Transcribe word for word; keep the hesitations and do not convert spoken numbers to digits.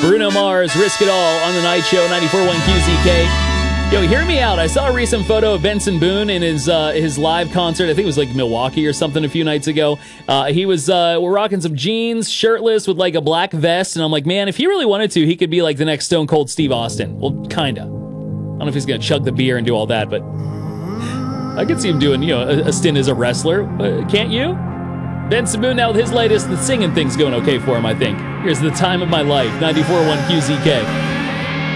Bruno Mars, Risk It All on the Night Show, ninety-four point one Q Z K. Yo, hear me out. I saw a recent photo of Benson Boone in his uh, his live concert. I think it was like Milwaukee or something a few nights ago. Uh, he was uh, we're rocking some jeans, shirtless with like a black vest, and I'm like, man, if he really wanted to, he could be like the next Stone Cold Steve Austin. Well, kinda. I don't know if he's gonna chug the beer and do all that, but I could see him doing, you know, a, a stint as a wrestler. Uh, can't you? Benson Boone now with his latest. The singing thing's going okay for him, I think. Here's The Time of My Life, ninety-four point one Q Z K.